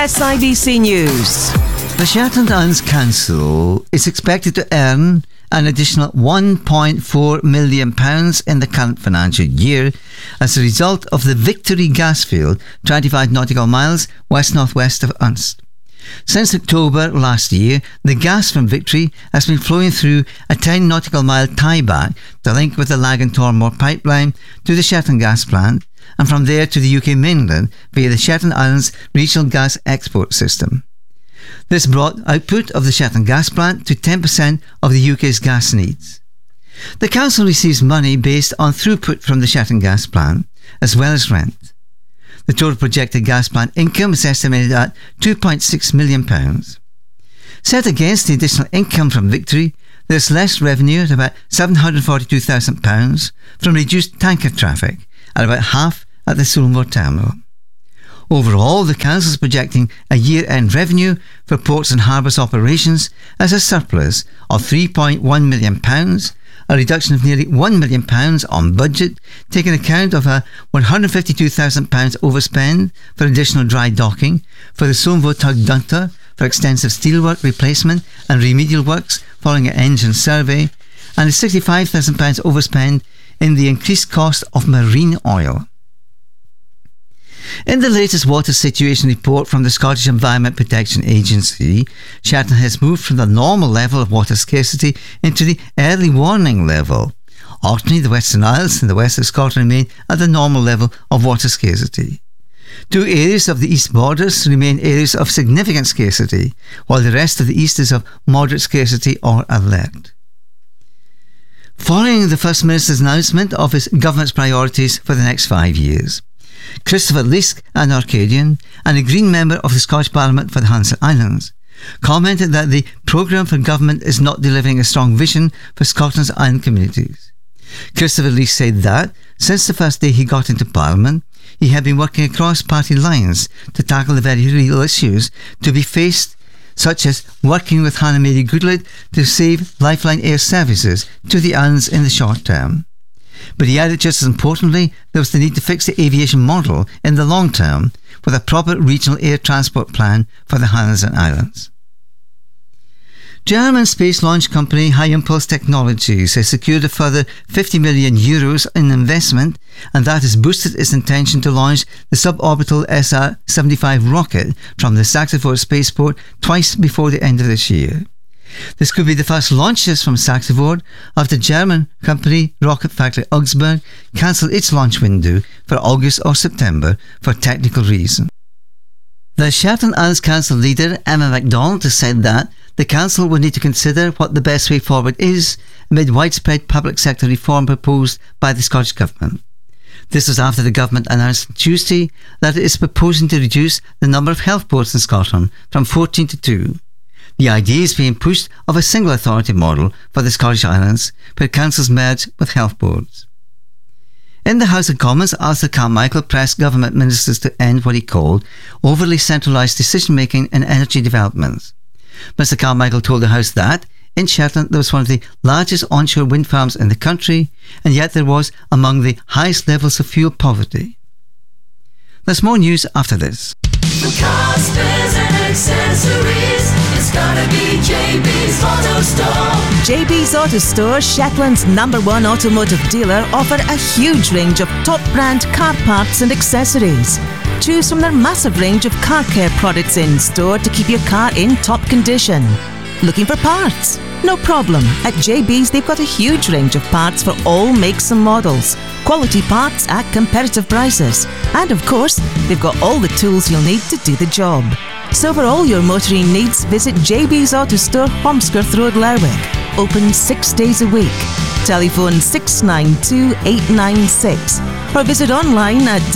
SIBC News. The Shetland Islands Council is expected to earn an additional £1.4 million in the current financial year as a result of the Victory gas field 25 nautical miles west-northwest of Unst. Since October last year, the gas from Victory has been flowing through a 10 nautical mile tieback to link with the Laggan-Tormore pipeline to the Shetland gas plant, and from there to the UK mainland via the Shetland Islands Regional Gas Export System. This brought output of the Shetland gas plant to 10% of the UK's gas needs. The council receives money based on throughput from the Shetland gas plant, as well as rent. The total projected gas plant income is estimated at £2.6 million. Set against the additional income from Victory, there is less revenue at about £742,000 from reduced tanker traffic, at about half at the Sulmore terminal. Overall, the council is projecting a year-end revenue for ports and harbours operations as a surplus of £3.1 million, a reduction of nearly £1 million on budget, taking account of a £152,000 overspend for additional dry docking for the Sulmore tug Dunter for extensive steelwork replacement and remedial works following an engine survey, and a £65,000 overspend in the increased cost of marine oil. In the latest water situation report from the Scottish Environment Protection Agency, Shetland has moved from the normal level of water scarcity into the early warning level. Orkney, the Western Isles and the west of Scotland remain at the normal level of water scarcity. Two areas of the east borders remain areas of significant scarcity, while the rest of the east is of moderate scarcity or alert. Following the First Minister's announcement of his government's priorities for the next 5 years, Christopher Leask, an Orcadian and a Green member of the Scottish Parliament for the Hanse Islands, commented that the programme for government is not delivering a strong vision for Scotland's island communities. Christopher Leask said that, since the first day he got into Parliament, he had been working across party lines to tackle the very real issues to be faced, such as working with Hannah Mary Goodlett to save Lifeline Air services to the islands in the short term. But he added just as importantly, there was the need to fix the aviation model in the long term with a proper regional air transport plan for the Highlands and Islands. German space launch company High Impulse Technologies has secured a further €50 million in investment, and that has boosted its intention to launch the suborbital SR-75 rocket from the Saxiford spaceport twice before the end of this year. This could be the first launches from Saxiford after German company Rocket Factory Augsburg cancelled its launch window for August or September for technical reasons. The Shetland Islands Council leader Emma MacDonald has said that the Council will need to consider what the best way forward is amid widespread public sector reform proposed by the Scottish Government. This was after the Government announced Tuesday that it is proposing to reduce the number of health boards in Scotland from 14 to 2. The idea is being pushed of a single authority model for the Scottish Islands, where councils merge with health boards. In the House of Commons, Arthur Carmichael pressed government ministers to end what he called overly centralised decision-making in energy developments. Mr Carmichael told the House that, in Shetland, there was one of the largest onshore wind farms in the country, and yet there was among the highest levels of fuel poverty. There's more news after this. For cars, spares and accessories, it's gotta be JB's Auto Store. JB's Auto Store, Shetland's #1 automotive dealer, offer a huge range of top brand car parts and accessories. Choose from their massive range of car care products in store to keep your car in top condition. Looking for parts? No problem. At JB's they've got a huge range of parts for all makes and models. Quality parts at competitive prices. And of course, they've got all the tools you'll need to do the job. So for all your motoring needs, visit JB's Auto Store, Holmskirth Road, Lerwick. Open 6 days a week. Telephone 692 896 or visit online at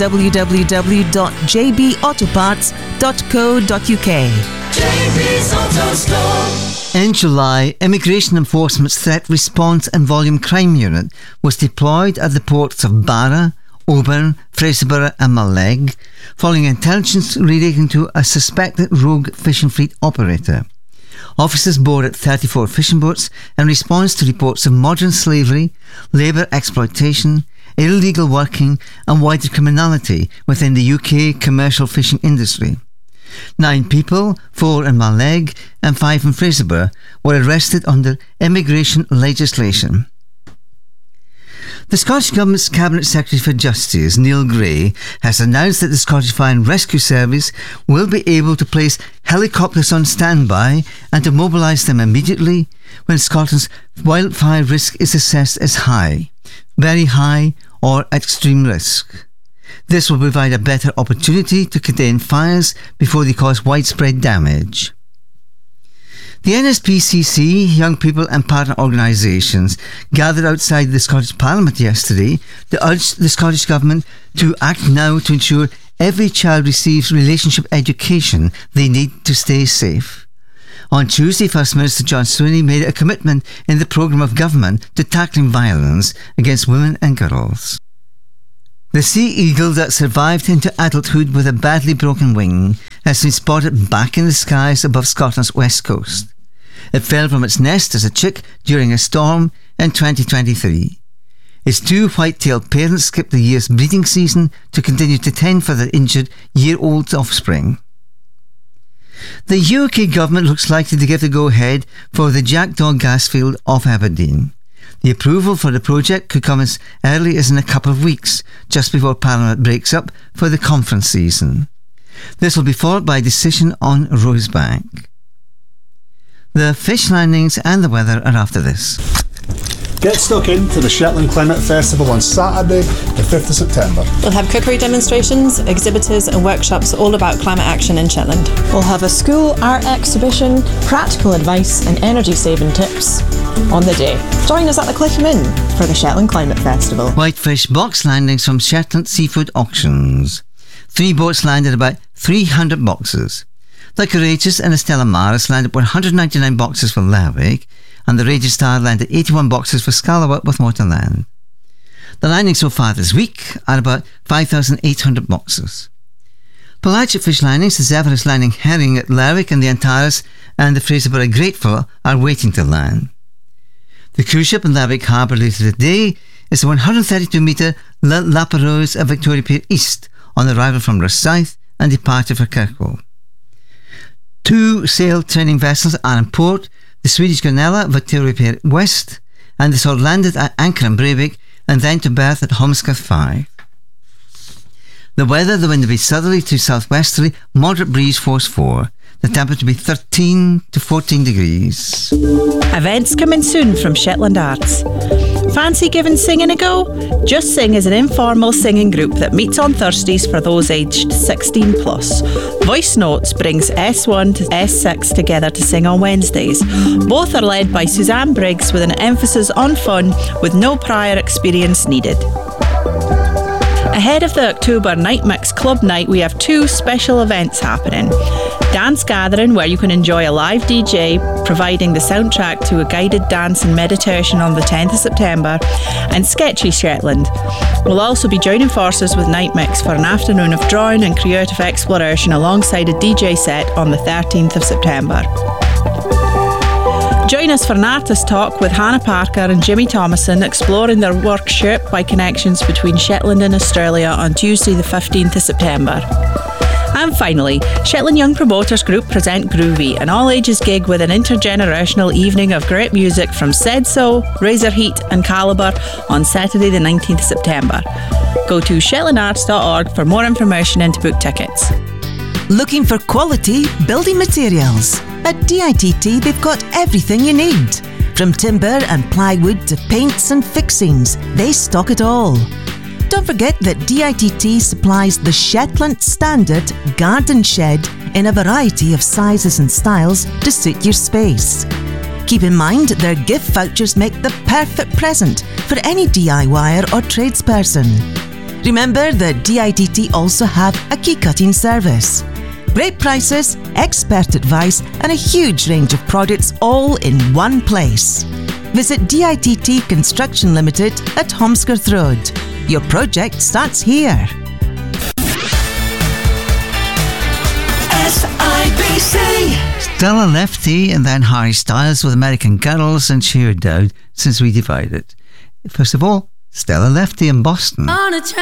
www.jbautoparts.co.uk. JB's Auto Store. In July, Immigration Enforcement's Threat Response and Volume Crime Unit was deployed at the ports of Barra, Oban, Fraserburgh and Mallaig, following intelligence relating to a suspected rogue fishing fleet operator. Officers boarded 34 fishing boats in response to reports of modern slavery, labour exploitation, illegal working and wider criminality within the UK commercial fishing industry. 9 people, 4 in Mallaig and 5 in Fraserburgh, were arrested under immigration legislation. The Scottish Government's Cabinet Secretary for Justice, Neil Gray, has announced that the Scottish Fire and Rescue Service will be able to place helicopters on standby and to mobilise them immediately when Scotland's wildfire risk is assessed as high, very high or at extreme risk. This will provide a better opportunity to contain fires before they cause widespread damage. The NSPCC, young people and partner organisations gathered outside the Scottish Parliament yesterday to urge the Scottish Government to act now to ensure every child receives relationship education they need to stay safe. On Tuesday, First Minister John Swinney made a commitment in the programme of government to tackling violence against women and girls. The sea eagle that survived into adulthood with a badly broken wing has been spotted back in the skies above Scotland's west coast. It fell from its nest as a chick during a storm in 2023. Its 2 white-tailed parents skipped the year's breeding season to continue to tend for their injured year-old offspring. The UK government looks likely to give the go-ahead for the Jackdaw gas field off Aberdeen. The approval for the project could come as early as in a couple of weeks, just before Parliament breaks up for the conference season. This will be followed by a decision on Rosebank. The fish landings and the weather are after this. Get stuck into the Shetland Climate Festival on Saturday, the 5th of September. We'll have cookery demonstrations, exhibitors and workshops all about climate action in Shetland. We'll have a school art exhibition, practical advice and energy saving tips on the day. Join us at the Cliff Inn for the Shetland Climate Festival. Whitefish box landings from Shetland Seafood Auctions. 3 boats landed about 300 boxes. The Courageous and the Stella Maris landed 199 boxes for Lerwick, and the Raging Star landed 81 boxes for Scalawat with Waterland. The landings so far this week are about 5,800 boxes. Pelagic fish landings, the Zephyrus landing herring at Lerwick and the Antares and the Fraserburgh Grateful are waiting to land. The cruise ship in Lerwick Harbour later today is the 132-metre Lapperose at Victoria Pier East on arrival from Rosyth and departure for Kirkwall. 2 sail training vessels are in port, the Swedish Gunella, Victoria Pier West, and the saw landed at anchor in Breivik and then to berth at Holmscott 5. The weather, the wind will be southerly to southwesterly, moderate breeze force 4. The temperature will be 13 to 14 degrees. Events coming soon from Shetland Arts. Fancy giving singing a go? Just Sing is an informal singing group that meets on Thursdays for those aged 16 plus. Voice Notes brings S1 to S6 together to sing on Wednesdays. Both are led by Suzanne Briggs with an emphasis on fun with no prior experience needed. Ahead of the October Night Mix Club Night, we have 2 special events happening. Dance Gathering, where you can enjoy a live DJ providing the soundtrack to a guided dance and meditation on the 10th of September, and Sketchy Shetland. We'll also be joining forces with Night Mix for an afternoon of drawing and creative exploration alongside a DJ set on the 13th of September. Join us for an artist talk with Hannah Parker and Jimmy Thomason, exploring their work shaped by connections between Shetland and Australia on Tuesday the 15th of September. And finally, Shetland Young Promoters Group present Groovy, an all-ages gig with an intergenerational evening of great music from Said So, Razor Heat and Calibre on Saturday the 19th of September. Go to shetlandarts.org for more information and to book tickets. Looking for quality building materials? At DITT, they've got everything you need. From timber and plywood to paints and fixings, they stock it all. Don't forget that DITT supplies the Shetland Standard Garden Shed in a variety of sizes and styles to suit your space. Keep in mind their gift vouchers make the perfect present for any DIYer or tradesperson. Remember that DITT also have a key cutting service. Great prices, expert advice and a huge range of products all in one place. Visit DITT Construction Limited at Holmscott Road. Your project starts here. SIBC. Stella Lefty and then Harry Styles with American Girls and Cheer Down Since We Divided. First of all, Stella Lefty in Boston. On a